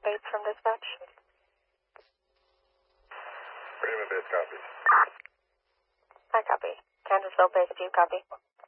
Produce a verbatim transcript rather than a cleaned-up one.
Bates from dispatch. Raymond Bates copies. I copy. Kansasville Base, do you copy?